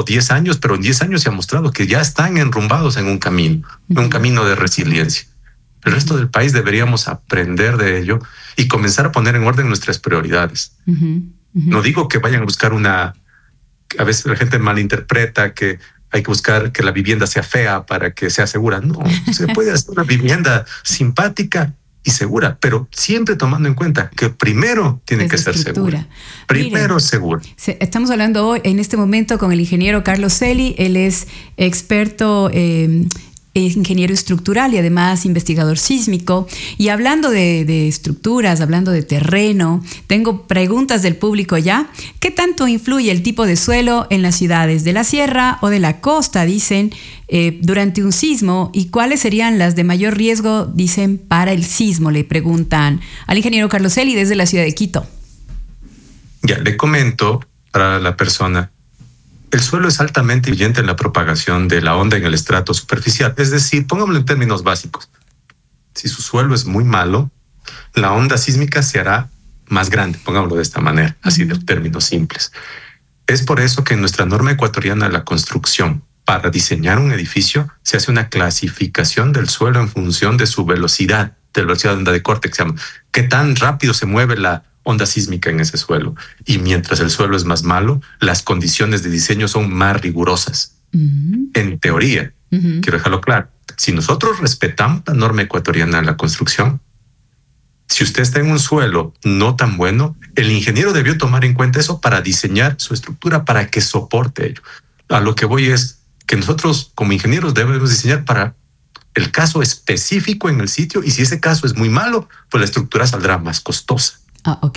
tomado 10 años, pero en 10 años se ha mostrado que ya están enrumbados en un camino de resiliencia. El resto del país deberíamos aprender de ello y comenzar a poner en orden nuestras prioridades. No digo que vayan a buscar a veces la gente malinterpreta que hay que buscar que la vivienda sea fea para que sea segura. No, se puede hacer una vivienda simpática y segura, pero siempre tomando en cuenta que primero tiene que ser segura. Primero seguro. Estamos hablando hoy, en este momento, con el ingeniero Carlos Celi. Él es experto ingeniero estructural y además investigador sísmico. Y hablando de estructuras, hablando de terreno, tengo preguntas del público ya. ¿Qué tanto influye el tipo de suelo en las ciudades de la sierra o de la costa, dicen, durante un sismo? ¿Y cuáles serían las de mayor riesgo, dicen, para el sismo? Le preguntan al ingeniero Carlos Celi desde la ciudad de Quito. Ya, le comento para la persona. El suelo es altamente influyente en la propagación de la onda en el estrato superficial. Es decir, pongámoslo en términos básicos. Si su suelo es muy malo, la onda sísmica se hará más grande, pongámoslo de esta manera, así de términos simples. Es por eso que en nuestra norma ecuatoriana de la construcción, para diseñar un edificio, se hace una clasificación del suelo en función de su velocidad, de la velocidad de onda de corte, que se llama. ¿Qué tan rápido se mueve la onda sísmica en ese suelo? Y mientras el suelo es más malo, las condiciones de diseño son más rigurosas. En teoría, quiero dejarlo claro, si nosotros respetamos la norma ecuatoriana de la construcción, si usted está en un suelo no tan bueno, el ingeniero debió tomar en cuenta eso para diseñar su estructura para que soporte ello. A lo que voy es que nosotros como ingenieros debemos diseñar para el caso específico en el sitio, y si ese caso es muy malo, pues la estructura saldrá más costosa. Ok.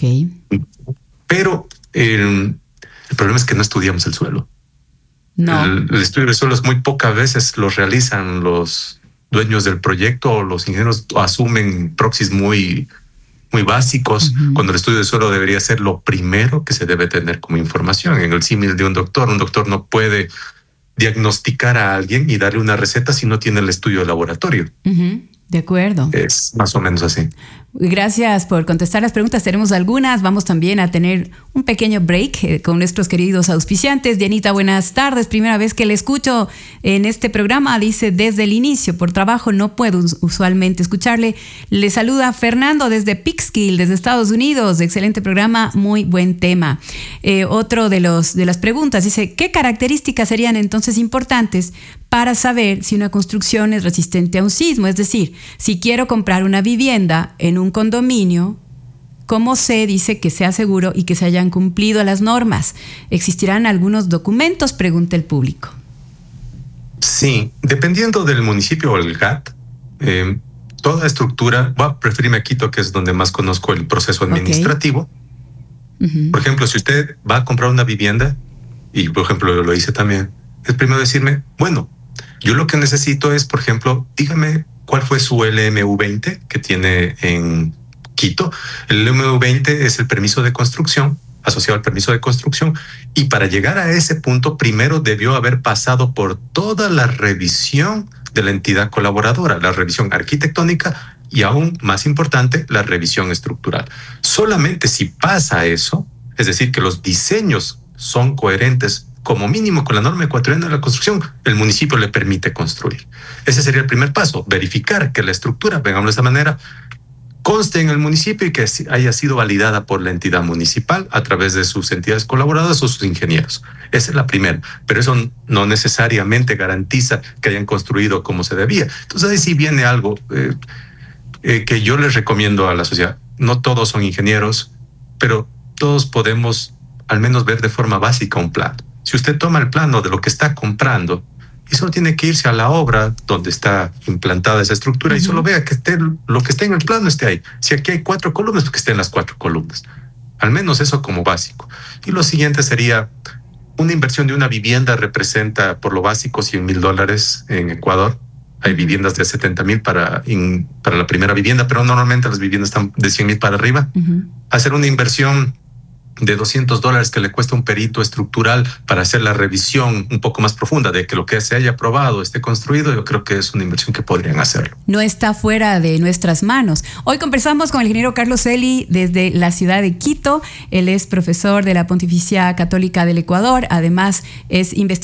Pero el problema es que no estudiamos el suelo. No. El estudio del suelo es muy pocas veces lo realizan los dueños del proyecto, o los ingenieros asumen proxies muy básicos, cuando el estudio del suelo debería ser lo primero que se debe tener como información. En el símil de un doctor no puede diagnosticar a alguien y darle una receta si no tiene el estudio de laboratorio. De acuerdo. Es más o menos así. Gracias por contestar las preguntas. Tenemos algunas. Vamos también a tener un pequeño break con nuestros queridos auspiciantes. Dianita, buenas tardes. Primera vez que le escucho en este programa. Dice, desde el inicio, por trabajo no puedo usualmente escucharle. Le saluda Fernando desde Peekskill, desde Estados Unidos. Excelente programa, muy buen tema. Otro de las preguntas dice, ¿qué características serían entonces importantes para saber si una construcción es resistente a un sismo? Es decir, si quiero comprar una vivienda en un condominio, ¿cómo sé, dice, que sea seguro y que se hayan cumplido las normas? ¿Existirán algunos documentos?, pregunta el público. Sí, dependiendo del municipio o el GAT, toda estructura, voy a preferirme a Quito, que es donde más conozco el proceso administrativo. Por ejemplo, si usted va a comprar una vivienda, y por ejemplo lo hice también, es primero decirme, bueno, yo lo que necesito es, por ejemplo, dígame cuál fue su LMU20 que tiene en Quito. El LMU20 es el permiso de construcción, asociado al permiso de construcción, y para llegar a ese punto primero debió haber pasado por toda la revisión de la entidad colaboradora, la revisión arquitectónica y, aún más importante, la revisión estructural. Solamente si pasa eso, es decir, que los diseños son coherentes como mínimo con la norma ecuatoriana de la construcción, el municipio le permite construir. Ese sería el primer paso, verificar que la estructura, veámoslo de esa manera, conste en el municipio y que haya sido validada por la entidad municipal a través de sus entidades colaboradoras o sus ingenieros. Esa es la primera, pero eso no necesariamente garantiza que hayan construido como se debía. Entonces ahí sí viene algo que yo les recomiendo a la sociedad. No todos son ingenieros, pero todos podemos al menos ver de forma básica un plano. Si usted toma el plano de lo que está comprando y solo tiene que irse a la obra donde está implantada esa estructura y solo vea que lo que esté en el plano esté ahí. Si aquí hay 4 columnas, pues que estén las 4 columnas. Al menos eso como básico. Y lo siguiente sería, una inversión de una vivienda representa por lo básico $100,000 en Ecuador. Hay viviendas de 70,000 para la primera vivienda, pero normalmente las viviendas están de 100,000 para arriba. Hacer una inversión de $200 que le cuesta un perito estructural para hacer la revisión un poco más profunda de que lo que se haya aprobado esté construido, yo creo que es una inversión que podrían hacerlo. No está fuera de nuestras manos. Hoy conversamos con el ingeniero Carlos Celi desde la ciudad de Quito. Él es profesor de la Pontificia Católica del Ecuador, además es investigador